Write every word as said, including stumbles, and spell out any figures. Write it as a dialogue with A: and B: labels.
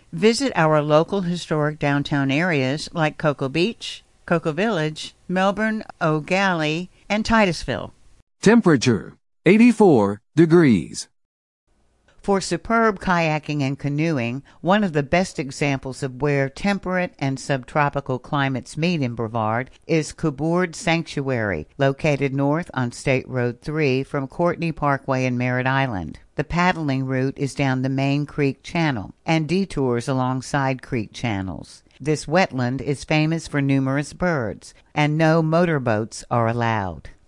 A: Visit our local historic downtown areas like Cocoa Beach, Cocoa Village, Melbourne, O'Galley, and Titusville.
B: Temperature, eighty-four degrees.
A: For superb kayaking and canoeing, one of the best examples of where temperate and subtropical climates meet in Brevard is Cobourg Sanctuary, located north on State Road three from Courtney Parkway and Merritt Island. The paddling route is down the main creek channel and detours along side creek channels. This wetland is famous for numerous birds, and no motorboats are allowed.